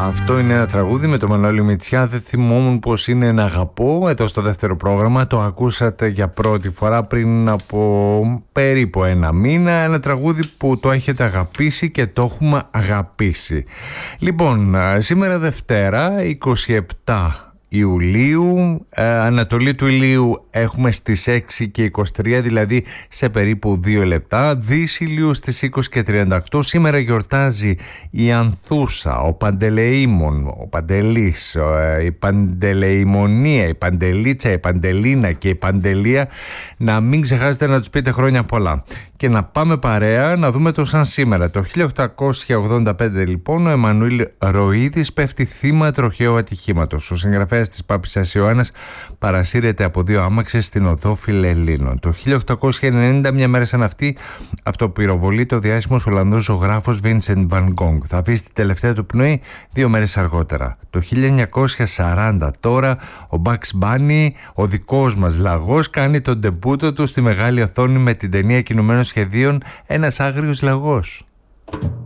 Αυτό είναι ένα τραγούδι με το Μανώλη Μητσιά. Δεν θυμόμουν πως είναι να αγαπώ. Εδώ στο δεύτερο πρόγραμμα το ακούσατε για πρώτη φορά πριν από περίπου ένα μήνα. Ένα τραγούδι που το έχετε αγαπήσει και το έχουμε αγαπήσει. Λοιπόν, σήμερα Δευτέρα 27 Ιουλίου, ανατολή του ηλίου έχουμε στις 6 και 23, δηλαδή σε περίπου 2 λεπτά. Δύση ηλίου στις 20 και 38. Σήμερα γιορτάζει η Ανθούσα, ο Παντελεήμων, ο Παντελής, η Παντελεημονία, η Παντελίτσα, η Παντελίνα και η Παντελία. Να μην ξεχάσετε να τους πείτε χρόνια πολλά. Και να πάμε παρέα να δούμε το σαν σήμερα. Το 1885 λοιπόν ο Εμμανουήλ Ροΐδης πέφτει θύμα τροχαίου ατυχήματος. Ο συγγραφέας της Πάπισσας Ιωάννας παρασύρεται από 2 άμαξες στην οδό Φιλελλήνων. Το 1890, μια μέρα σαν αυτή, αυτοπυροβολείται ο διάσημος Ολλανδός ζωγράφος Vincent van Gogh. Θα αφήσει τη τελευταία του πνοή 2 μέρες αργότερα. Το 1940 τώρα ο Bugs Bunny, ο δικός μας λαγός, κάνει τον ντεμπούτο του στη μεγάλη οθόνη με την ταινία κινουμένων σχεδίων «Ένας άγριος λαγός».